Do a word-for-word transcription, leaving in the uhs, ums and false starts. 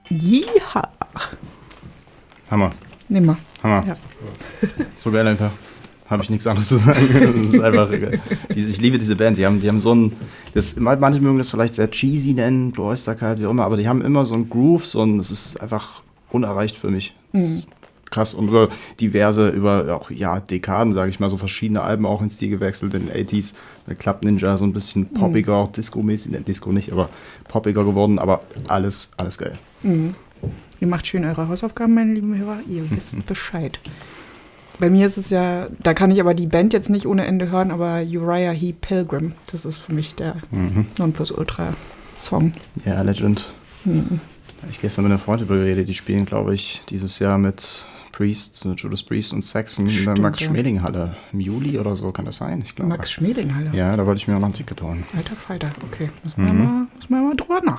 Jiha. Hammer. Nimm mal. Hammer. Ja. So geil einfach. Habe ich nichts anderes zu sagen. Das ist einfach geil. Ich liebe diese Band. Die haben, die haben so ein, das, manche mögen das vielleicht sehr cheesy nennen, Blue Oyster Cult, wie auch immer, aber die haben immer so ein Groove, so ein, das ist einfach unerreicht für mich. Mhm. Krass. Und über diverse, über auch ja, Dekaden, sage ich mal, so verschiedene Alben auch in Stil gewechselt. In den achtziger bei Club Ninja so ein bisschen poppiger, mhm. Disco-mäßig, ne, Disco nicht, aber poppiger geworden, aber alles, alles geil. Mhm. Ihr macht schön eure Hausaufgaben, meine lieben Hörer. Ihr wisst Bescheid. Bei mir ist es ja, da kann ich aber die Band jetzt nicht ohne Ende hören, aber Uriah Heep Pilgrim, das ist für mich der mhm. Nonplusultra-Song. Ja, Legend. Mhm. Ich gestern mit einer Freundin darüber geredet, die spielen, glaube ich, dieses Jahr mit Priest, Judas Priest und Saxon in der Max-Schmeling-Halle. Im Juli oder so kann das sein, ich glaube. Max-Schmeling-Halle? Ja, da wollte ich mir auch noch ein Ticket holen. Alter Falter, okay. Müssen wir, mhm. mal, müssen wir mal drüber nachdenken.